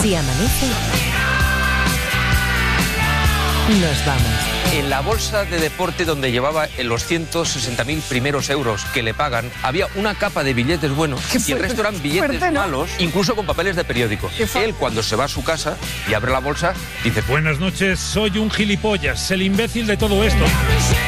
Si amanece, nos vamos. En la bolsa de deporte donde llevaba los 160.000 primeros euros que le pagan, había una capa de billetes buenos y el resto eran billetes malos, incluso con papeles de periódico. Él, cuando se va a su casa y abre la bolsa, dice: buenas noches, soy un gilipollas, el imbécil de todo esto.